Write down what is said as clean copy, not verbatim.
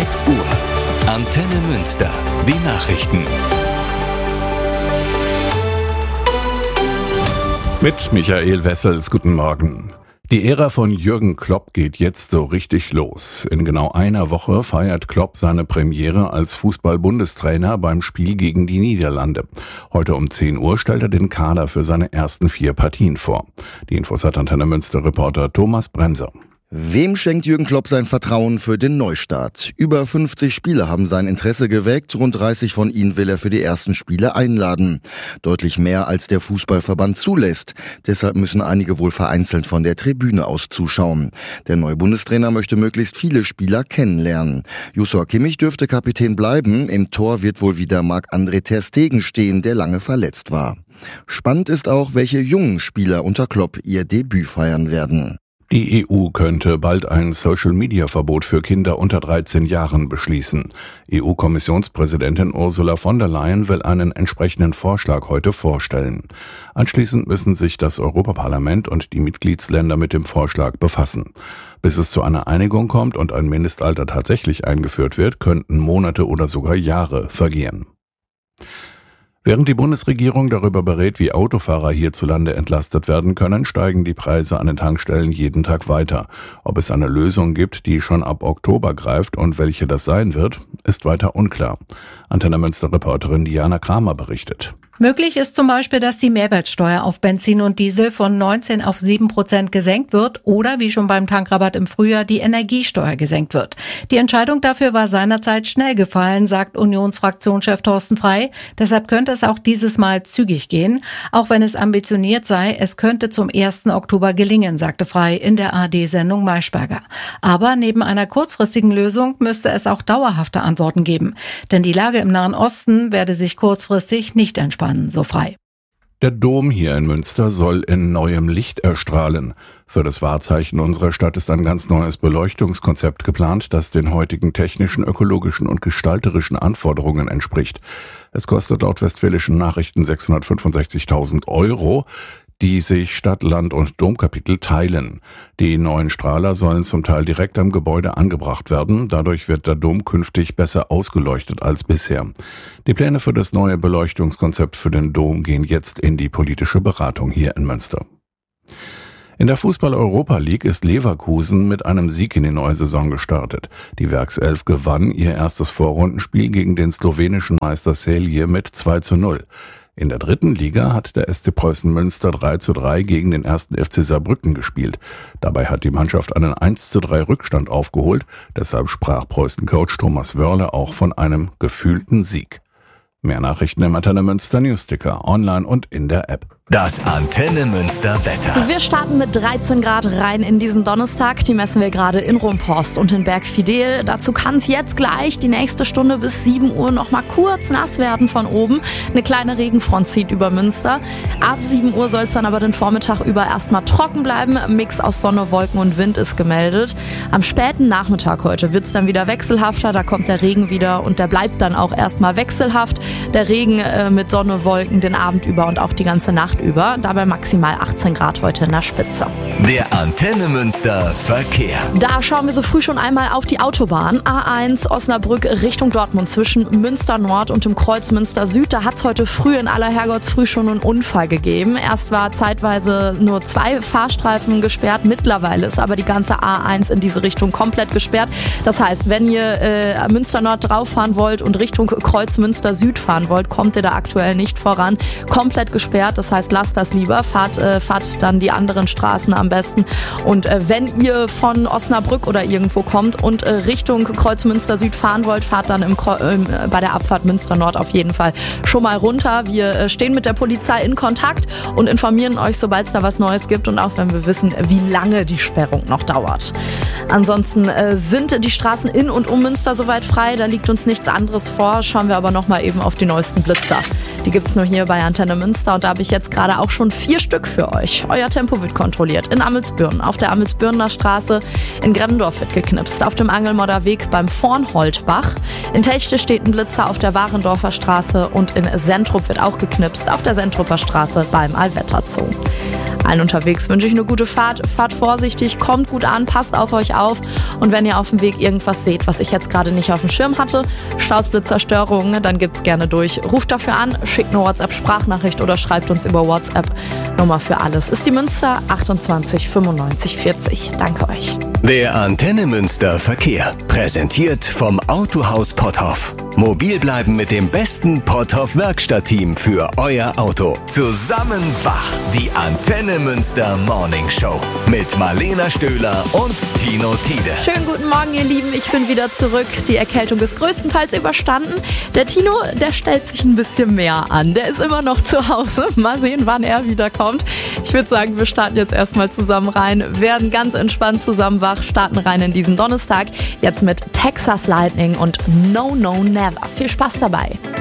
6 Uhr. Antenne Münster. Die Nachrichten. Mit Michael Wessels, guten Morgen. Die Ära von Jürgen Klopp geht jetzt so richtig los. In genau einer Woche feiert Klopp seine Premiere als Fußball-Bundestrainer beim Spiel gegen die Niederlande. Heute um 10 Uhr stellt er den Kader für seine ersten 4 Partien vor. Die Infos hat Antenne Münster-Reporter Thomas Bremser. Wem schenkt Jürgen Klopp sein Vertrauen für den Neustart? Über 50 Spieler haben sein Interesse geweckt, rund 30 von ihnen will er für die ersten Spiele einladen. Deutlich mehr als der Fußballverband zulässt. Deshalb müssen einige wohl vereinzelt von der Tribüne aus zuschauen. Der neue Bundestrainer möchte möglichst viele Spieler kennenlernen. Joshua Kimmich dürfte Kapitän bleiben. Im Tor wird wohl wieder Marc-André ter Stegen stehen, der lange verletzt war. Spannend ist auch, welche jungen Spieler unter Klopp ihr Debüt feiern werden. Die EU könnte bald ein Social-Media-Verbot für Kinder unter 13 Jahren beschließen. EU-Kommissionspräsidentin Ursula von der Leyen will einen entsprechenden Vorschlag heute vorstellen. Anschließend müssen sich das Europaparlament und die Mitgliedsländer mit dem Vorschlag befassen. Bis es zu einer Einigung kommt und ein Mindestalter tatsächlich eingeführt wird, könnten Monate oder sogar Jahre vergehen. Während die Bundesregierung darüber berät, wie Autofahrer hierzulande entlastet werden können, steigen die Preise an den Tankstellen jeden Tag weiter. Ob es eine Lösung gibt, die schon ab Oktober greift und welche das sein wird, ist weiter unklar. Antenne Münster-Reporterin Diana Kramer berichtet. Möglich ist zum Beispiel, dass die Mehrwertsteuer auf Benzin und Diesel von 19 auf 7% gesenkt wird oder, wie schon beim Tankrabatt im Frühjahr, die Energiesteuer gesenkt wird. Die Entscheidung dafür war seinerzeit schnell gefallen, sagt Unionsfraktionschef Thorsten Frey. Deshalb könnte es auch dieses Mal zügig gehen. Auch wenn es ambitioniert sei, es könnte zum 1. Oktober gelingen, sagte Frey in der ARD-Sendung Maischberger. Aber neben einer kurzfristigen Lösung müsste es auch dauerhafte Antworten geben. Denn die Lage im Nahen Osten werde sich kurzfristig nicht entspannen. So Frey. Der Dom hier in Münster soll in neuem Licht erstrahlen. Für das Wahrzeichen unserer Stadt ist ein ganz neues Beleuchtungskonzept geplant, das den heutigen technischen, ökologischen und gestalterischen Anforderungen entspricht. Es kostet laut Westfälischen Nachrichten 665.000 €, die sich Stadt, Land und Domkapitel teilen. Die neuen Strahler sollen zum Teil direkt am Gebäude angebracht werden. Dadurch wird der Dom künftig besser ausgeleuchtet als bisher. Die Pläne für das neue Beleuchtungskonzept für den Dom gehen jetzt in die politische Beratung hier in Münster. In der Fußball-Europa League ist Leverkusen mit einem Sieg in die neue Saison gestartet. Die Werkself gewann ihr erstes Vorrundenspiel gegen den slowenischen Meister Celje mit 2:0. In der dritten Liga hat der SC Preußen Münster 3:3 gegen den 1. FC Saarbrücken gespielt. Dabei hat die Mannschaft einen 1:3 Rückstand aufgeholt. Deshalb sprach Preußen-Coach Thomas Wörle auch von einem gefühlten Sieg. Mehr Nachrichten im Antenne Münster Newsticker, online und in der App. Das Antenne Münster Wetter. Wir starten mit 13 Grad rein in diesen Donnerstag. Die messen wir gerade in Rumphorst und in Bergfidel. Dazu kann es jetzt gleich die nächste Stunde bis 7 Uhr noch mal kurz nass werden von oben. Eine kleine Regenfront zieht über Münster. Ab 7 Uhr soll es dann aber den Vormittag über erstmal trocken bleiben. Mix aus Sonne, Wolken und Wind ist gemeldet. Am späten Nachmittag heute wird es dann wieder wechselhafter. Da kommt der Regen wieder und der bleibt dann auch erstmal wechselhaft. Der Regen mit Sonne, Wolken den Abend über und auch die ganze Nacht über. Dabei maximal 18 Grad heute in der Spitze. Der Antenne Münster Verkehr. Da schauen wir so früh schon einmal auf die Autobahn. A1 Osnabrück Richtung Dortmund zwischen Münster Nord und dem Kreuz Münster Süd. Da hat es heute früh in aller Herrgottsfrüh schon einen Unfall gegeben. Erst war zeitweise nur 2 Fahrstreifen gesperrt. Mittlerweile ist aber die ganze A1 in diese Richtung komplett gesperrt. Das heißt, wenn ihr Münster Nord drauf fahren wollt und Richtung Kreuz Münster Süd fahren wollt, kommt ihr da aktuell nicht voran. Komplett gesperrt. Das heißt, lasst das lieber. Fahrt dann die anderen Straßen am besten. Und wenn ihr von Osnabrück oder irgendwo kommt und Richtung Kreuz Münster Süd fahren wollt, fahrt dann bei der Abfahrt Münster Nord auf jeden Fall schon mal runter. Wir stehen mit der Polizei in Kontakt und informieren euch, sobald es da was Neues gibt und auch wenn wir wissen, wie lange die Sperrung noch dauert. Ansonsten sind die Straßen in und um Münster soweit frei. Da liegt uns nichts anderes vor. Schauen wir aber nochmal eben auf die neuesten Blitzer. Die gibt's nur hier bei Antenne Münster und da habe ich jetzt gerade auch schon 4 Stück für euch. Euer Tempo wird kontrolliert in Amelsbürn, auf der Amelsbürner Straße, in Gremmendorf wird geknipst, auf dem Angelmodder Weg beim Vornholtbach. In Techte steht ein Blitzer auf der Warendorfer Straße und in Sentrup wird auch geknipst, auf der Sentruper Straße beim Allwetterzoo. Allen unterwegs wünsche ich eine gute Fahrt. Fahrt vorsichtig, kommt gut an, passt auf euch auf. Und wenn ihr auf dem Weg irgendwas seht, was ich jetzt gerade nicht auf dem Schirm hatte, Staus, Blitzer, Störungen, dann gibt's gerne durch. Ruft dafür an, schickt eine WhatsApp-Sprachnachricht oder schreibt uns über WhatsApp. Nummer für alles ist die Münster 28 95 40. Danke euch. Der Antenne Münster Verkehr. Präsentiert vom Autohaus Potthoff. Mobil bleiben mit dem besten Potthoff Werkstattteam für euer Auto. Zusammen wach. Die Antenne Münster Morning Show. Mit Marlena Stöhler und Tino Tiede. Schönen guten Morgen, ihr Lieben. Ich bin wieder zurück. Die Erkältung ist größtenteils überstanden. Der Tino, der stellt sich ein bisschen mehr an. Der ist immer noch zu Hause. Mal sehen, wann er wiederkommt. Ich würde sagen, wir starten jetzt erstmal zusammen rein, werden ganz entspannt zusammen wach, starten rein in diesen Donnerstag. Jetzt mit Texas Lightning und No No Never. Viel Spaß dabei.